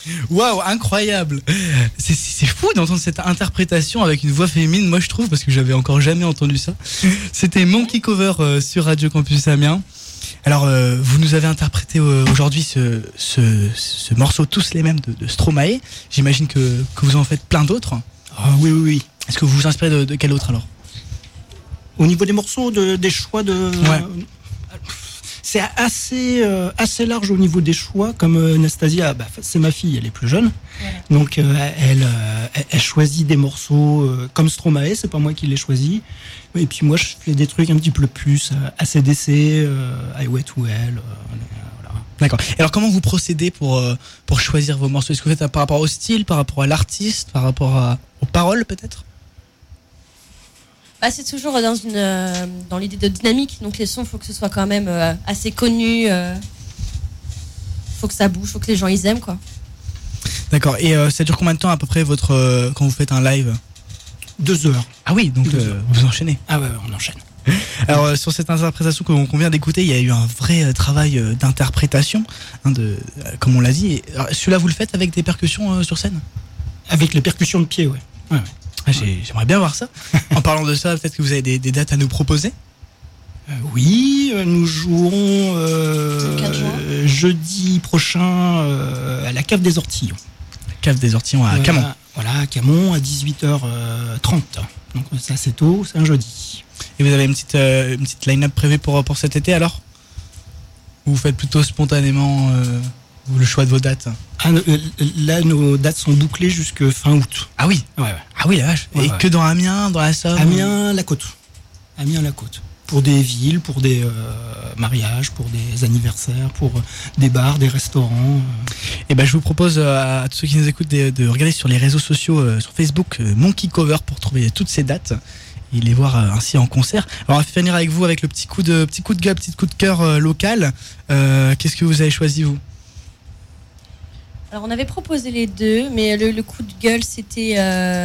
Waouh, incroyable. C'est fou d'entendre cette interprétation avec une voix féminine, moi je trouve, parce que j'avais encore jamais entendu ça. C'était Monkey Cover sur Radio Campus Amiens. Alors, vous nous avez interprété aujourd'hui ce morceau Tous les mêmes de Stromae. J'imagine que vous en faites plein d'autres. Ah, oui. Est-ce que vous vous inspirez de quel autre alors? Au niveau des morceaux, des choix de... Ouais. C'est assez large au niveau des choix. Comme Nastasia, c'est ma fille, elle est plus jeune. Voilà. Donc elle choisit des morceaux comme Stromae, c'est pas moi qui l'ai choisi. Et puis moi je fais des trucs un petit peu plus AC/DC, I Wait Well. Voilà. D'accord. Et alors comment vous procédez pour choisir vos morceaux? Est-ce que vous faites par rapport au style, par rapport à l'artiste, par rapport aux paroles peut-être? C'est toujours dans l'idée de dynamique, donc les sons, il faut que ce soit quand même assez connu, faut que ça bouge, faut que les gens ils aiment quoi. D'accord, et ça dure combien de temps à peu près quand vous faites un live? 2 heures. Ah oui, donc vous enchaînez. Ah ouais, on enchaîne. Alors sur cette interprétation qu'on vient d'écouter, il y a eu un vrai travail d'interprétation, comme on l'a dit. Alors, celui-là vous le faites avec des percussions sur scène? Avec les percussions de pied, ouais. J'aimerais bien voir ça. En parlant de ça, peut-être que vous avez des dates à nous proposer? Oui, nous jouons jeudi prochain à la Cave des Ortillons. Cave des Ortillons à Camon. Voilà, à Camon à 18h30. Donc ça c'est tôt, c'est un jeudi. Et vous avez une petite line-up prévue pour cet été alors? Ou vous faites plutôt spontanément le choix de vos dates? Là, nos dates sont bouclées jusque fin août. Ah oui. Ouais. Ah oui, la vache. Et que dans Amiens, dans la Somme? Amiens, la côte. Pour des villes, pour des mariages, pour des anniversaires, pour des bars, des restaurants. Et je vous propose à tous ceux qui nous écoutent de regarder sur les réseaux sociaux, sur Facebook, Monkey Cover, pour trouver toutes ces dates et les voir ainsi en concert. Alors on va finir avec vous avec le petit coup de gueule, petit coup de cœur local. Qu'est-ce que vous avez choisi vous? Alors on avait proposé les deux, mais le coup de gueule c'était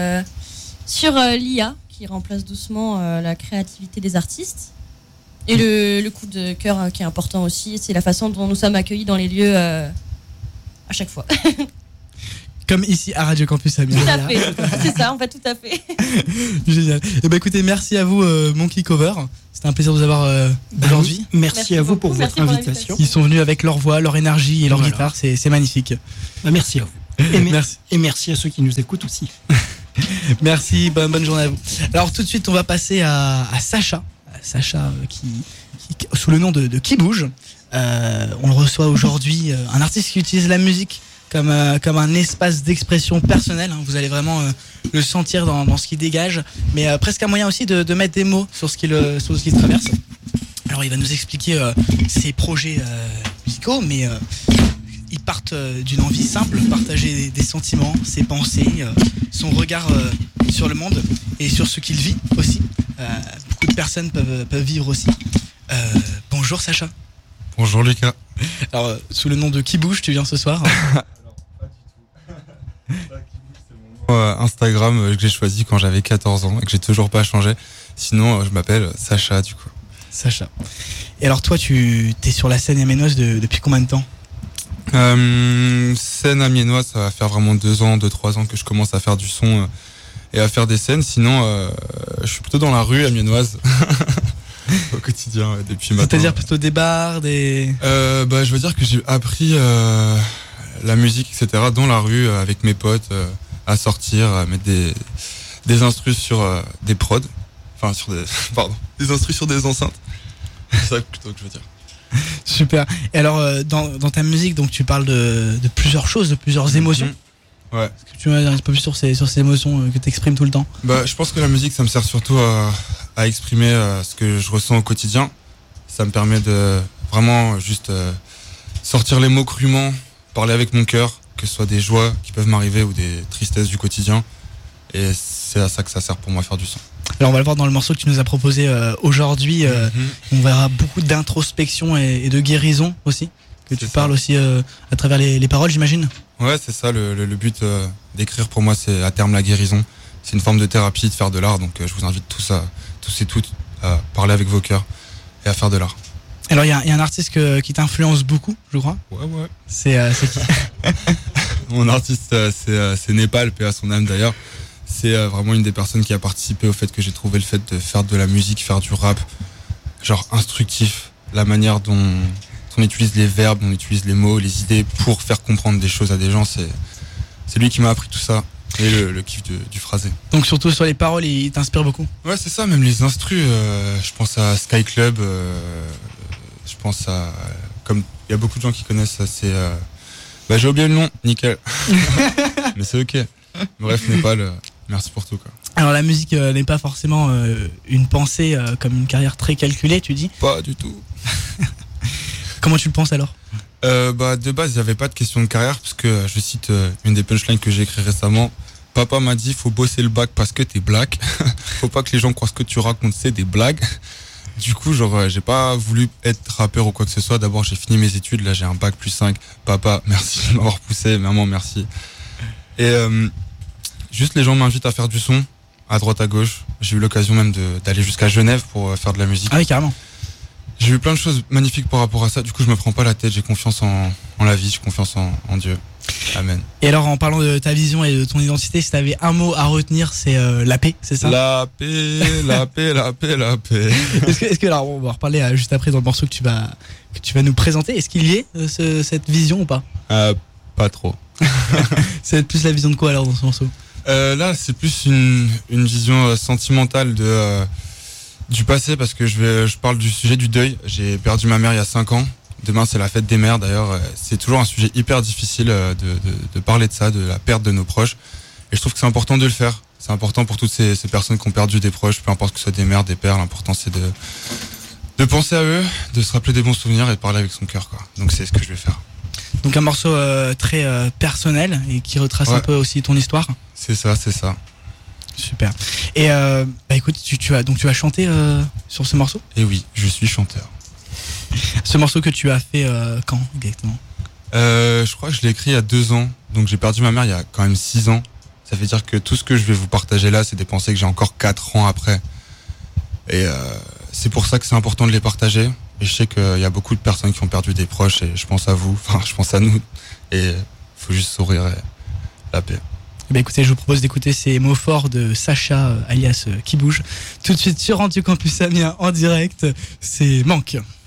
sur l'IA qui remplace doucement la créativité des artistes. Et le coup de cœur qui est important aussi, c'est la façon dont nous sommes accueillis dans les lieux à chaque fois. Comme ici à Radio Campus Amiens. Tout à fait, c'est ça, en fait, tout à fait. Génial. Et écoutez, merci à vous Monkey Cover. C'était un plaisir de vous avoir aujourd'hui. Merci à vous pour votre invitation. Ils sont venus avec leur voix, leur énergie et leur guitare, c'est magnifique. Merci à vous. Et merci à ceux qui nous écoutent aussi. Merci, bonne journée à vous. Alors tout de suite, on va passer à Sacha. Sacha qui sous le nom de Qui Bouge. On le reçoit aujourd'hui, un artiste qui utilise la musique comme un espace d'expression personnelle. Vous allez vraiment le sentir dans ce qu'il dégage, mais presque un moyen aussi de mettre des mots sur ce qu'il traverse. Alors il va nous expliquer ses projets musicaux, mais ils partent d'une envie simple, partager des sentiments, ses pensées, son regard sur le monde et sur ce qu'il vit aussi. Beaucoup de personnes peuvent vivre aussi. Bonjour Sacha. Bonjour Lucas. Alors sous le nom de Qui Bouge, tu viens ce soir? C'est mon nom Instagram que j'ai choisi quand j'avais 14 ans et que j'ai toujours pas changé. Sinon, je m'appelle Sacha du coup. Sacha. Et alors toi, tu t'es sur la scène amiénoise depuis combien de temps? Scène amiénoise, ça va faire vraiment 2-3 ans que je commence à faire du son et à faire des scènes. Sinon, je suis plutôt dans la rue amiénoise au quotidien depuis maintenant. C'est-à-dire plutôt des bars, des... je veux dire que j'ai appris la musique, etc. dans la rue avec mes potes, à sortir, à mettre des instrus sur des prods. Enfin, des instrus sur des enceintes. C'est ça plutôt que je veux dire. Super. Et alors, dans ta musique, donc tu parles de plusieurs choses, de plusieurs émotions. Ouais. Est-ce que tu m'as dit un peu plus sur ces émotions que tu exprimes tout le temps? Je pense que la musique, ça me sert surtout à exprimer ce que je ressens au quotidien. Ça me permet de vraiment juste sortir les mots crûment, parler avec mon cœur, que ce soit des joies qui peuvent m'arriver ou des tristesses du quotidien. Et c'est à ça que ça sert pour moi, faire du son. Alors on va le voir dans le morceau que tu nous as proposé aujourd'hui. On verra beaucoup d'introspection et de guérison aussi, que tu parles aussi à travers les paroles, j'imagine. Ouais, c'est ça, le but d'écrire pour moi, c'est à terme la guérison. C'est une forme de thérapie, de faire de l'art, donc je vous invite tous et toutes à parler avec vos cœurs et à faire de l'art. Alors il y a un artiste qui t'influence beaucoup, je crois. Ouais. C'est qui? Mon artiste, c'est Népal, paix à son âme d'ailleurs. C'est vraiment une des personnes qui a participé au fait que j'ai trouvé le fait de faire de la musique, faire du rap, genre instructif, la manière dont on utilise les verbes, on utilise les mots, les idées pour faire comprendre des choses à des gens. C'est lui qui m'a appris tout ça. Et le kiff du phrasé. Donc surtout sur les paroles, il t'inspire beaucoup. Ouais, c'est ça, même les instrus. Je pense à Sky Club. Je pense à... Comme il y a beaucoup de gens qui connaissent ça, c'est... j'ai oublié le nom, nickel. Mais c'est ok. Bref, Népal, merci pour tout, quoi. Alors la musique n'est pas forcément une pensée comme une carrière très calculée, tu dis? Pas du tout. Comment tu le penses alors? De base, il n'y avait pas de question de carrière, parce que je cite une des punchlines que j'ai écrit récemment. Papa m'a dit, faut bosser le bac parce que t'es black. Faut pas que les gens croient ce que tu racontes, c'est des blagues. Du coup, j'ai pas voulu être rappeur ou quoi que ce soit. D'abord, j'ai fini mes études. Là, j'ai un bac +5. Papa, merci de m'avoir poussé. Maman, merci. Et juste, les gens m'invitent à faire du son, à droite, à gauche. J'ai eu l'occasion même d'aller jusqu'à Genève pour faire de la musique. Ah oui, carrément. J'ai eu plein de choses magnifiques par rapport à ça. Du coup, je me prends pas la tête. J'ai confiance en la vie. J'ai confiance en Dieu. Amen. Et alors, en parlant de ta vision et de ton identité, si t'avais un mot à retenir, c'est la paix, c'est ça? La paix, la paix, la paix, la paix. Est-ce que alors, on va en reparler juste après dans le morceau que tu vas nous présenter. Est-ce qu'il y ait cette vision ou pas? Pas trop. C'est plus la vision de quoi alors dans ce morceau? Là, c'est plus une vision sentimentale du passé, parce que je parle du sujet du deuil. J'ai perdu ma mère il y a 5 ans. Demain, c'est la fête des mères. D'ailleurs, c'est toujours un sujet hyper difficile de parler de ça, de la perte de nos proches. Et je trouve que c'est important de le faire. C'est important pour toutes ces personnes qui ont perdu des proches, peu importe que ce soit des mères, des pères. L'important, c'est de penser à eux, de se rappeler des bons souvenirs et de parler avec son cœur, quoi. Donc, c'est ce que je vais faire. Donc, un morceau très personnel et qui retrace un peu aussi ton histoire. C'est ça, c'est ça. Super. Et écoute, tu vas chanter sur ce morceau? Et oui, je suis chanteur. Ce morceau que tu as fait quand exactement? Je crois que je l'ai écrit il y a 2 ans. Donc j'ai perdu ma mère il y a quand même 6 ans. Ça veut dire que tout ce que je vais vous partager là, c'est des pensées que j'ai encore 4 ans après. Et c'est pour ça que c'est important de les partager. Et je sais qu'il y a beaucoup de personnes qui ont perdu des proches, et je pense à vous, enfin je pense à nous. Et faut juste sourire et la paix. Écoutez, je vous propose d'écouter ces mots forts de Sacha alias Qui Bouge tout de suite sur Radio Campus Amiens en direct. C'est Manque.